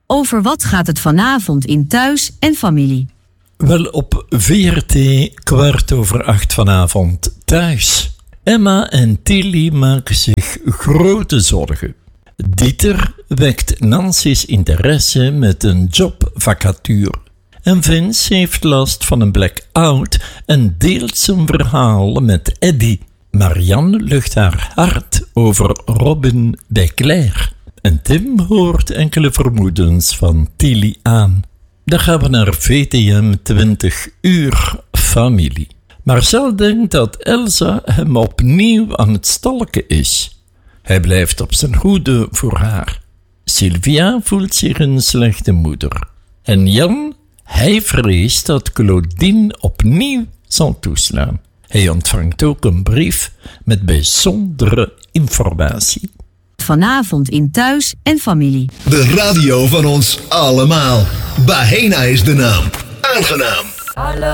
Over wat gaat het vanavond in Thuis en Familie? Wel, op VRT 7:15 vanavond Thuis. Emma en Tilly maken zich grote zorgen. Dieter wekt Nancy's interesse met een jobvacature. En Vince heeft last van een blackout en deelt zijn verhaal met Eddy. Marianne lucht haar hart over Robin bij Claire. En Tim hoort enkele vermoedens van Tilly aan. Dan gaan we naar VTM 20 uur familie. Marcel denkt dat Elsa hem opnieuw aan het stalken is. Hij blijft op zijn hoede voor haar. Sylvia voelt zich een slechte moeder. En Jan, hij vreest dat Claudine opnieuw zal toeslaan. Hij ontvangt ook een brief met bijzondere informatie. Vanavond in Thuis en Familie. De radio van ons allemaal. Bahena is de naam. Aangenaam.